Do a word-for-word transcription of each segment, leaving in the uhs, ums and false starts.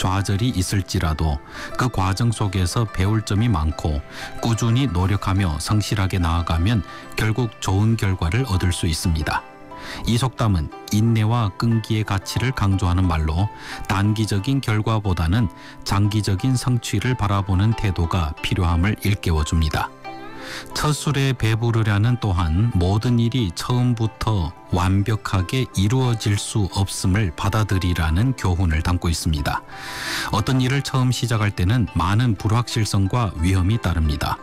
좌절이 있을지라도 그 과정 속에서 배울 점이 많고 꾸준히 노력하며 성실하게 나아가면 결국 좋은 결과를 얻을 수 있습니다. 이 속담은 인내와 끈기의 가치를 강조하는 말로 단기적인 결과보다는 장기적인 성취를 바라보는 태도가 필요함을 일깨워줍니다. 첫 술에 배부르려는 또한 모든 일이 처음부터 완벽하게 이루어질 수 없음을 받아들이라는 교훈을 담고 있습니다. 어떤 일을 처음 시작할 때는 많은 불확실성과 위험이 따릅니다.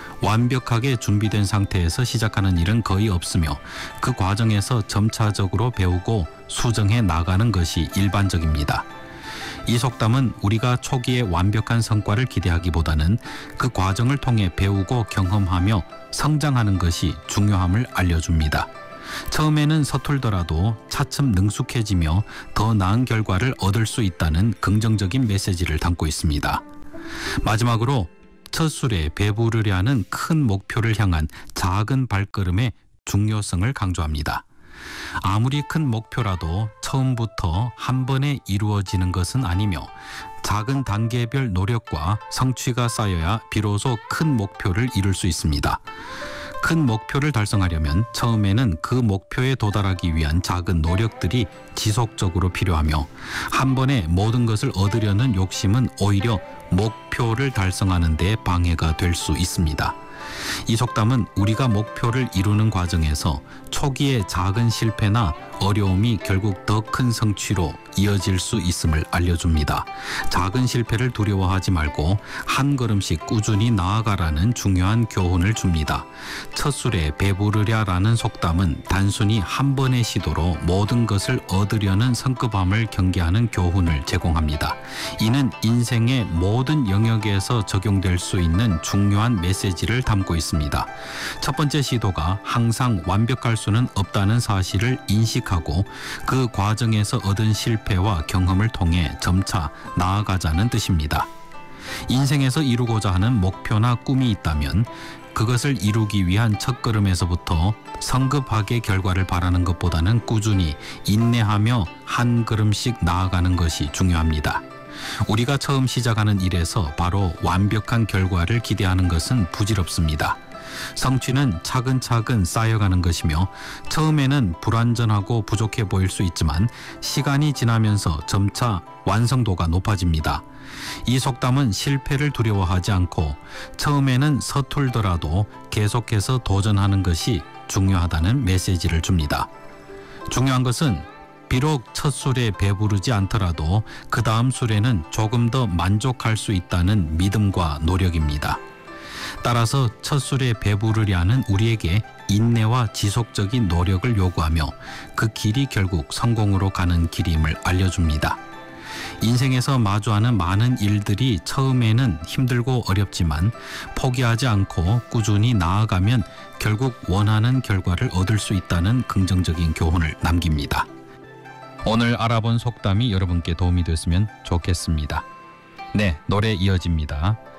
완벽하게 준비된 상태에서 시작하는 일은 거의 없으며 그 과정에서 점차적으로 배우고 수정해 나가는 것이 일반적입니다. 이 속담은 우리가 초기에 완벽한 성과를 기대하기보다는 그 과정을 통해 배우고 경험하며 성장하는 것이 중요함을 알려줍니다. 처음에는 서툴더라도 차츰 능숙해지며 더 나은 결과를 얻을 수 있다는 긍정적인 메시지를 담고 있습니다. 마지막으로 첫 술에 배부르려 하는 큰 목표를 향한 작은 발걸음의 중요성을 강조합니다. 아무리 큰 목표라도 처음부터 한 번에 이루어지는 것은 아니며 작은 단계별 노력과 성취가 쌓여야 비로소 큰 목표를 이룰 수 있습니다. 큰 목표를 달성하려면 처음에는 그 목표에 도달하기 위한 작은 노력들이 지속적으로 필요하며 한 번에 모든 것을 얻으려는 욕심은 오히려 목표를 달성하는 데 방해가 될 수 있습니다. 이 속담은 우리가 목표를 이루는 과정에서 초기의 작은 실패나 어려움이 결국 더 큰 성취로 이어질 수 있음을 알려줍니다. 작은 실패를 두려워하지 말고 한 걸음씩 꾸준히 나아가라는 중요한 교훈을 줍니다. 첫 술에 배부르랴라는 속담은 단순히 한 번의 시도로 모든 것을 얻으려는 성급함을 경계하는 교훈을 제공합니다. 이는 인생의 모든 영역에서 적용될 수 있는 중요한 메시지를 담고 있습니다. 첫 번째 시도가 항상 완벽할 수는 없다는 사실을 인식하고 그 과정에서 얻은 실패와 경험을 통해 점차 나아가자는 뜻입니다. 인생에서 이루고자 하는 목표나 꿈이 있다면 그것을 이루기 위한 첫걸음에서부터 성급하게 결과를 바라는 것보다는 꾸준히 인내하며 한 걸음씩 나아가는 것이 중요합니다. 우리가 처음 시작하는 일에서 바로 완벽한 결과를 기대하는 것은 부질없습니다. 성취는 차근차근 쌓여가는 것이며 처음에는 불완전하고 부족해 보일 수 있지만 시간이 지나면서 점차 완성도가 높아집니다. 이 속담은 실패를 두려워하지 않고 처음에는 서툴더라도 계속해서 도전하는 것이 중요하다는 메시지를 줍니다. 중요한 것은 비록 첫 술에 배부르지 않더라도 그 다음 술에는 조금 더 만족할 수 있다는 믿음과 노력입니다. 따라서 첫 술에 배부르려 하는 우리에게 인내와 지속적인 노력을 요구하며 그 길이 결국 성공으로 가는 길임을 알려줍니다. 인생에서 마주하는 많은 일들이 처음에는 힘들고 어렵지만 포기하지 않고 꾸준히 나아가면 결국 원하는 결과를 얻을 수 있다는 긍정적인 교훈을 남깁니다. 오늘 알아본 속담이 여러분께 도움이 됐으면 좋겠습니다. 네, 노래 이어집니다.